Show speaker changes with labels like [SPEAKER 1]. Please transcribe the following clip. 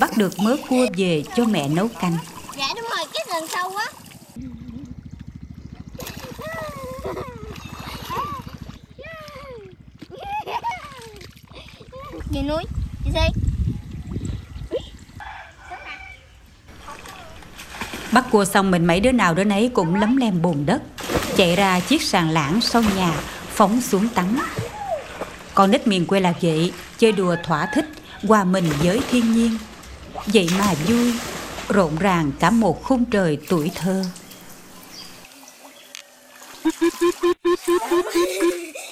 [SPEAKER 1] bắt được mớ cua về cho mẹ nấu canh.
[SPEAKER 2] Dạ đúng rồi, cái rừng sâu quá. Về núi, chị Si.
[SPEAKER 1] Bắt cua xong mình mấy đứa nào đứa nấy cũng lấm lem bùn đất, chạy ra chiếc sàn lảng sau nhà, phóng xuống tắm. Con nít miền quê là vậy, chơi đùa thỏa thích, hòa mình với thiên nhiên. Vậy mà vui, rộn ràng cả một khung trời tuổi thơ.